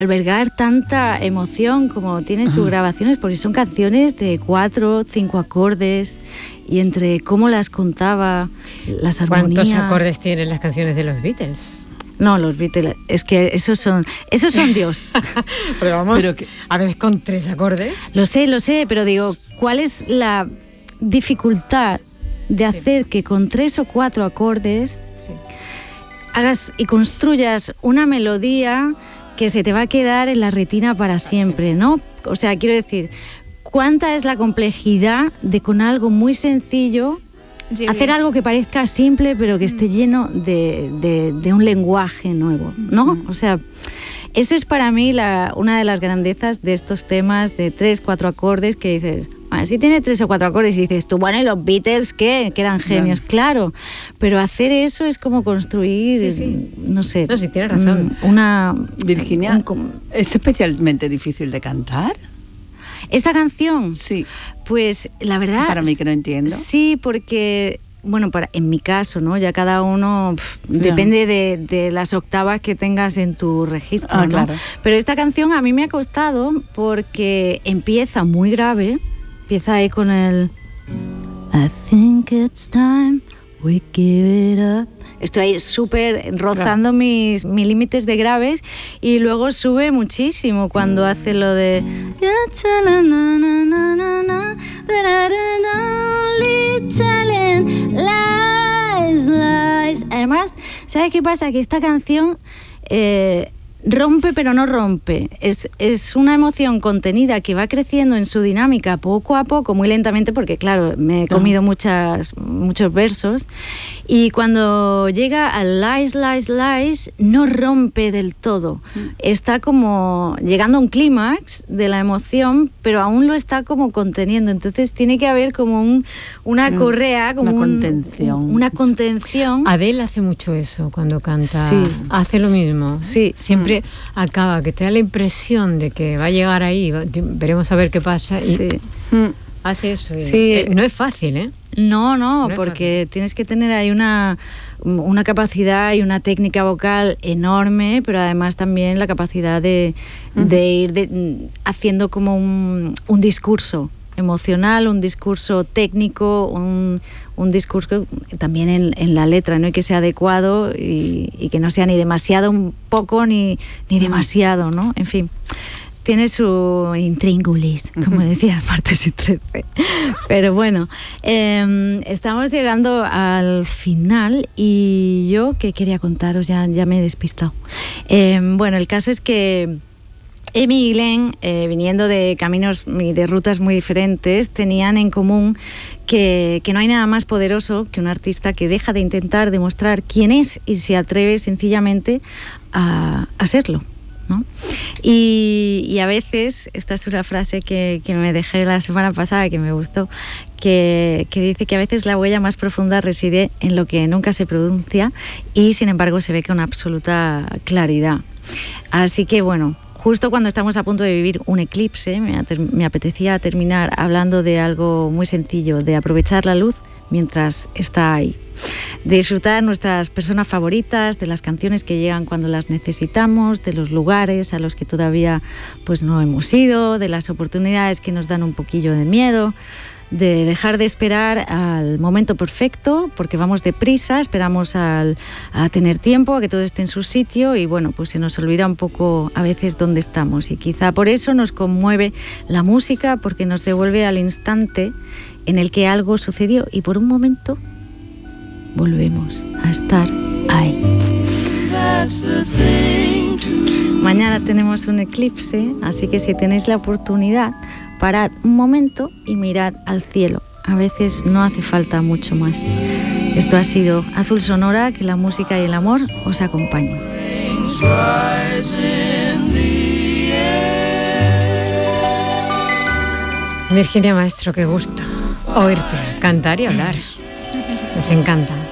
albergar tanta emoción como tienen sus grabaciones, porque son canciones de 4, 5 acordes, y entre cómo las contaba, las armonías. ¿Cuántos acordes tienen las canciones de los Beatles? No, los Beatles, es que esos son Dios. Pero vamos, a veces con 3 acordes. Lo sé, pero digo, ¿cuál es la dificultad de hacer que con 3 o 4 acordes hagas y construyas una melodía que se te va a quedar en la retina para siempre, ¿no? O sea, quiero decir, ¿cuánta es la complejidad de con algo muy sencillo hacer algo que parezca simple pero que esté lleno de un lenguaje nuevo, ¿no? O sea, eso es para mí una de las grandezas de estos temas de 3, 4 acordes que dices, si tiene 3 o 4 acordes y dices tú, bueno, ¿y los Beatles qué? Que eran genios, claro, pero hacer eso es como construir, no sé. No, sí, tienes razón. Virginia, ¿es especialmente difícil de cantar? ¿Esta canción? Sí. Pues la verdad... Para mí que no entiendo. Sí, porque... Bueno, en mi caso, ¿no? Ya cada uno depende de las octavas que tengas en tu registro, ¿no? Claro. Pero esta canción a mí me ha costado porque empieza muy grave, empieza ahí con el I think it's time we give it up. Estoy ahí súper rozando mis límites de graves, y luego sube muchísimo cuando hace lo de lies. Además, ¿sabes qué pasa? Que esta canción rompe pero no rompe. Es una emoción contenida que va creciendo en su dinámica poco a poco, muy lentamente, porque claro, me he comido muchos versos, y cuando llega al lies, lies, lies, no rompe del todo. Está como llegando a un clímax de la emoción, pero aún lo está como conteniendo. Entonces tiene que haber como una correa, como una contención. Adele hace mucho eso cuando canta. Sí. Hace lo mismo. Sí. Siempre acaba, que te da la impresión de que va a llegar ahí, veremos a ver qué pasa. Y hace eso. Sí. No es fácil, ¿eh? No, porque tienes que tener ahí una capacidad y una técnica vocal enorme, pero además también la capacidad de ir haciendo como un discurso emocional, un discurso técnico, un discurso también en la letra, ¿no? Y que sea adecuado y que no sea ni demasiado un poco ni demasiado, ¿no? En fin, tiene su intríngulis, como decía Martes y 13. Pero bueno, estamos llegando al final, y yo que quería contaros, ya me he despistado. Bueno, el caso es que Amy y Glenn, viniendo de caminos y de rutas muy diferentes, tenían en común que no hay nada más poderoso que un artista que deja de intentar demostrar quién es y se atreve sencillamente a serlo, ¿no? Y a veces, esta es una frase que me dejé la semana pasada, que me gustó, que dice que a veces la huella más profunda reside en lo que nunca se pronuncia y sin embargo se ve con absoluta claridad. Así que bueno, justo cuando estamos a punto de vivir un eclipse, me apetecía terminar hablando de algo muy sencillo, de aprovechar la luz mientras está ahí. De disfrutar nuestras personas favoritas, de las canciones que llegan cuando las necesitamos, de los lugares a los que todavía pues no hemos ido, de las oportunidades que nos dan un poquillo de miedo, de dejar de esperar al momento perfecto, porque vamos deprisa, esperamos a tener tiempo, a que todo esté en su sitio, y bueno, pues se nos olvida un poco a veces dónde estamos, y quizá por eso nos conmueve la música, porque nos devuelve al instante en el que algo sucedió y por un momento volvemos a estar ahí. Mañana tenemos un eclipse, así que si tenéis la oportunidad, parad un momento y mirad al cielo. A veces no hace falta mucho más. Esto ha sido Azul Sonora, que la música y el amor os acompañen. Virginia Maestro, qué gusto oírte cantar y hablar. Nos encanta.